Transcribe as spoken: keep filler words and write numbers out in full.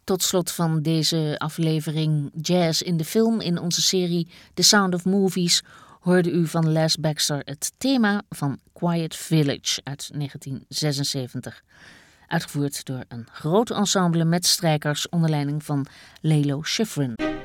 Tot slot van deze aflevering Jazz in de film in onze serie The Sound of Movies hoorde u van Les Baxter het thema van Quiet Village uit negentien zesenzeventig. Uitgevoerd door een groot ensemble met strijkers onder leiding van Lalo Schifrin.